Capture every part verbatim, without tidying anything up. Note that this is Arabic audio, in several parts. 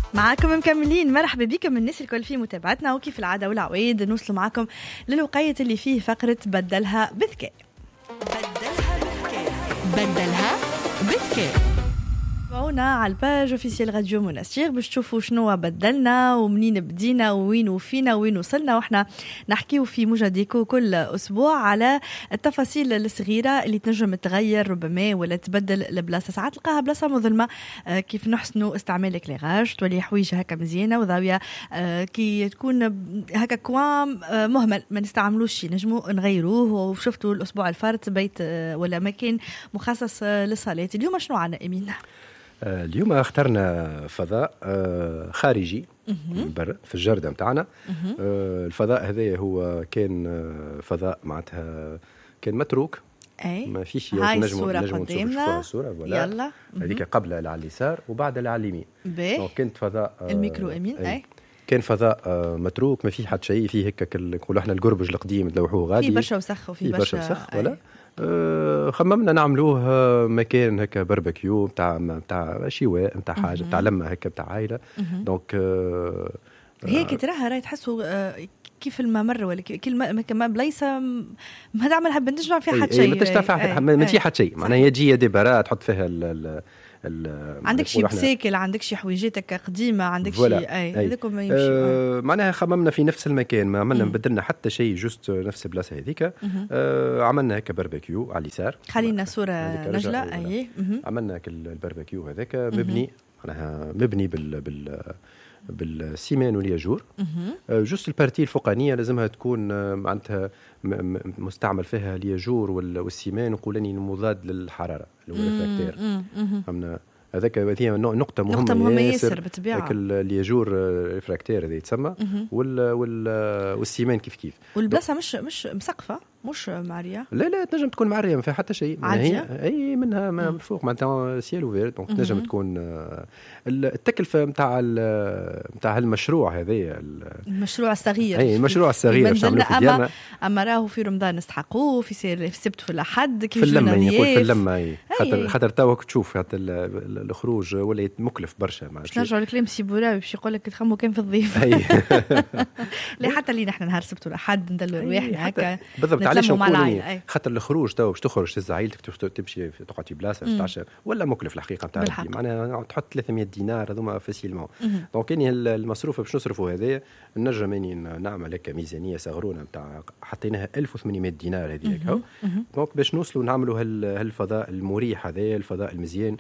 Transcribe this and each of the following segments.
معاكم مكملين. مرحبا بكم الناس الكل في متابعتنا، وكيف العادة والعويد نوصلوا معكم للوقيت اللي فيه فقرة بدلها بذكاء. بدلها بذكاء بدلها بذكاء. تابعونا على الباج اوفيسيال راديو منستير باش تشوفوا شنو بدلنا ومنين بدينا ووين وفينا وين وصلنا، واحنا نحكيو في موجة ديكو كل اسبوع على التفاصيل الصغيره اللي تنجم تغير ربما ولا تبدل البلاصه. ساعات تلقاها بلاصه مظلمه، كيف نحسنوا استعمال الكليراج تولي حويجه هكا مزيانه، وزاويه كي تكون هكا كوام مهمل ما نستعملوش نجموا نغيروه. وشفتوا الاسبوع الفارط بيت ولا مكان مخصص للصلاه. اليوم شنو عنا امين؟ اليوم اخترنا فضاء خارجي برا في الجردة متاعنا. الفضاء هذا هو كان فضاء معناتها كان متروك، أي. ما فيش هاي نجم الصورة نجم قدامنا. الصورة ولا يلا هذيك قبل على اليسار وبعد على اليمين. كنت فضاء الميكرو امين أي. أي. كان فضاء متروك ما فيه حد شيء، فيه هيك نقولوا احنا القربج القديم نلوحوه غادي، في برشا وسخ وفي برشا وسخ ولا أه خممنا نعملوه مكان هكا باربيكيو بتاع بتاع شواء بتاع حاجه بتاع لمه هكا بتاع عائله. دونك أه هيك تراها راهي تحسوا أه كيف الممر ولا كل ما بلايصه ما تعمل حب نجمع فيها حد شيء، ما تشتاع فيها ما تجي حد شيء معناها يجي ديبارات تحط فيها ال عندك شي بساكل، عندك شي حويجاتك قديمه، عندك شي اي هذاكم ما يمشي. آه معناها خممنا في نفس المكان، ما عملنا بدلنا حتى شيء، جوست نفس البلاصه هذيك. آه عملنا هيك باربيكيو على اليسار، خلينا صوره نجله اي. عملنا هيك الباربيكيو هذاك مبني معناها مبني بال بال بالسيمان والياجور. آه جوست البارتي الفوقانيه لازمها تكون آه معناتها مستعمل فيها الياجور والسيمان وقولني مضاد للحراره اللي هو الريفراكتير. فهمنا هذاك هذه نقطه مهمه نقطه مهمه ياسر بالطبيعه. الياجور ريفراكتير هذا يتسمى وال وال والسيمان كيف كيف. والبلاصه مش مش مسقفه مش معريه، لا لا تنجم تكون معريه ما فيها حتى شيء، هي اي منها من فوق معناتها سيال وفير. دونك تنجم تكون التكلفه نتاع نتاع هالمشروع هذا المشروع الصغير. اي المشروع الصغير باش نعملوا في ديالنا. اما راهو في رمضان نستحقوه، في في السبت في الاحد كيف في اللمه يقول في اللمه اي. خاطر خاطر توك تشوف حتى الخروج ولا مكلف برشا. ما نرجع لكلام سيبوراوي باش يقول لك تخموا كان في الضيف. لا حتى اللي نحن نهار السبت والاحد ندلوا رواحنا هكا بالضبط. علاش نقول خاطر الخروج تو باش تخرج تهز عائلتك تمشي تقعد في بلاصه باش تعشى ولا مكلف الحقيقه نتاع معناها تحط ثلاثمية دينار هذوما فاسيلمون. دونك اني المصروف باش نصرفوا هذايا نجم اني نعمل هكا ميزانيه صغرونه نتاع حطيناها ألف وثمانمائة دينار هذيك. دونك باش نوصلوا نعملوا هالفضاء المريح هذا الفضاء المزيان.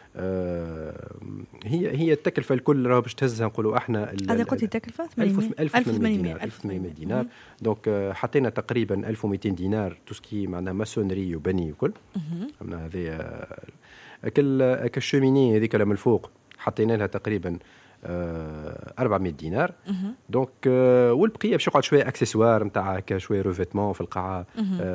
آه هي هي التكلفه الكل راه باش تهزها نقولوا احنا هذا قلت التكلفه ألف وثمانمائة دينار ألف وثمانمائة دينار. دونك حطينا تقريبا ألف ومئتين دينار توسكي معناها ماسونري وبني وكل. قلنا هذه اكل كالشوميني هذيك من الفوق حطينا لها تقريبا أربعمائة دينار. دونك والبقيه باش يقعد شويه اكسسوار نتاع هكا شويه روفيتمون في القاعه،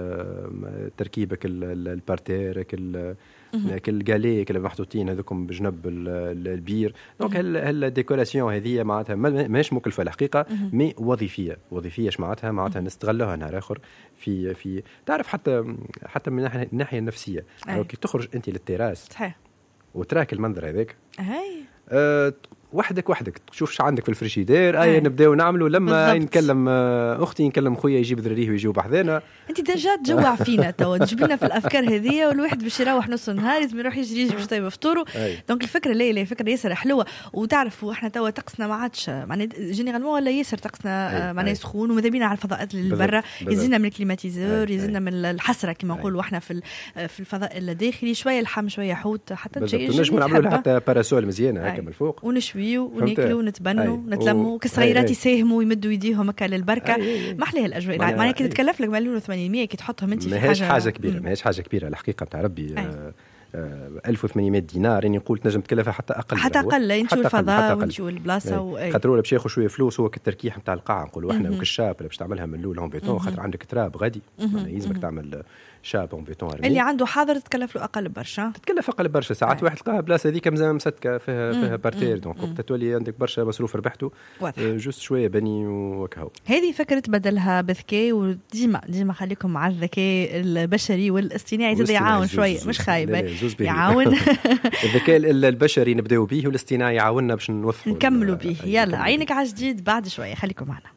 تركيبك البارتير كل كل غالي كل محطوطين هذوكم بجنب البير. دونك هالديكوراسيون هذه معناتها ماهيش مكلفه الحقيقه، مي وظيفيه وظيفيه معناتها معناتها نستغلوها نهار اخر في في تعرف حتى حتى من الناحيه النفسيه. كي تخرج انت للتراس صحيح وتراك المنظر هذاك هاي أه وحدك وحدك تشوف شو عندك في الفريشيدير. اي نبداو نعملوا لما بالزبط. نكلم اختي نكلم خويا يجيب ذراريه ويجيو بحذانا. انت ديجا تجوع فينا توا تجيب لنا في الافكار هذه، والواحد باش يروح نص النهار لازم يروح يجري يجي باش يطيب فطوره. دونك الفكره لا لا فكره ياسر حلوه. وتعرفوا احنا توا طقسنا ما عادش معناها جينيرالمون ولا ياسر طقسنا معناها سخون وماذا بينا على الفضاءات اللي برا، يزيدنا من الكليماتيزور، يزيدنا من الحسره كما نقولوا احنا في في الفضاء الداخلي، شويه لحم شويه حوت حتى تجي نجم نعملوا لها حتى باراسول مزيانه هكا من الفوق ونشويو وناكلوا ونتبنوا نتلموا كالصغيرات يساهموا ويمدوا يديهم هكا للبركه. ما احلاها الاجواء معناها كي تتكلف لك مليون وثمانمائة كي تحطهم انت في حاجه حاجه كبيره ماهيش حاجه كبيره الحقيقه نتاع ربي. ألف وثمانمائة دينار يعني قلت نجم تكلفها حتى اقل حتى اقل انتو الفضاء وانتو البلاصه. خاطر باش ياخذ شويه فلوس هو كالتركيح نتاع القاعه نقولوا احنا وكالشاب باش تعملها من الاول اون بيتون خاطر عندك تراب غادي يلزمك تعمل شاب اون بيتون اللي عنده حاضر تكلف له اقل برشا تتكلف اقل برشا. ساعات واحد تلقاها بلاصه هذيك مزام مسدكه فيها فيها بارتير دونك وقت تولي عندك برشا مصروف ربحته جوست شويه بني وكهو. هذه فكره بدلها بذكاء، وديما ديما خليكم مع الذكاء البشري والاصطناعي زاد يعاون شويه مش خايبه. يعاون الذكاء البشري نبداو به والاصطناعي يعاوننا باش نوضحوا نكملوا به. يلا عينك على جديد بعد شويه، خليكم معنا.